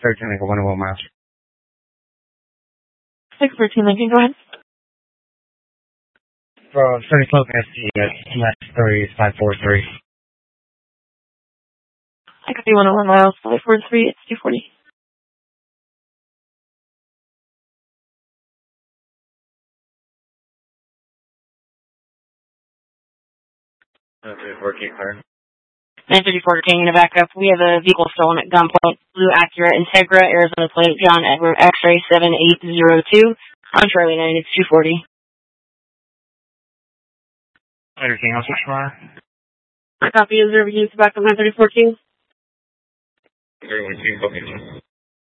613 Lincoln, 101 miles. 613 Lincoln, go ahead. From 30 Cloak SC, last 3543. I could be 101 miles, 543, it's 240. Okay, 4K clear. 934 Canyon to back up. We have a vehicle stolen at gunpoint. Blue Acura Integra, Arizona plate, John Edward X-ray 7802. On Charlie 9, it's 240. Anything else, Mr. My copy is reviewed to back up 934 King. 312,